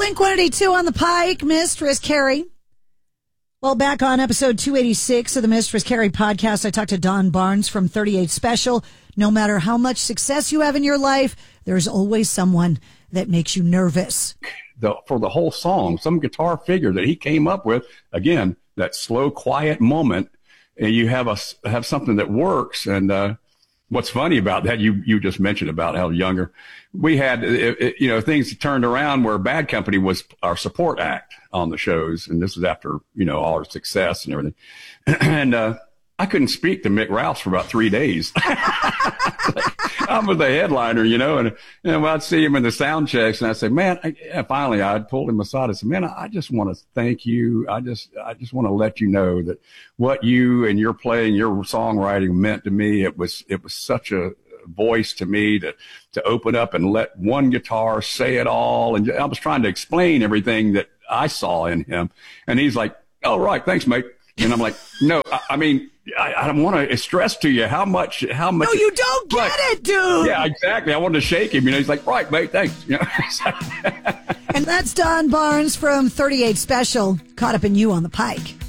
Blink-182 on the Pike, Mistress Carrie. Well, back on episode 286 of the Mistress Carrie podcast, I talked to Don Barnes from 38 Special. No matter how much success you have in your life, there's always someone that makes you nervous. For the whole song, some guitar figure that he came up with, again, that slow, quiet moment, and you have something that works. And what's funny about that, you just mentioned about how younger we had, things turned around where Bad Company was our support act on the shows. And this was after, all our success and everything. And I couldn't speak to Mick Ralphs for about 3 days. I was the headliner, and I'd see him in the sound checks, and I'd say, man, finally I pulled him aside. I said, man, I just want to thank you. I just want to let you know that what you and your playing, your songwriting meant to me. It was such a voice to me to open up and let one guitar say it all. And I was trying to explain everything that I saw in him. And he's like, oh, right. Thanks, mate. And I'm like, no, I want to stress to you how much. No, you don't get it, dude. Yeah, exactly. I wanted to shake him. He's like, right, mate, thanks. And that's Don Barnes from 38 Special, Caught Up in You on the Pike.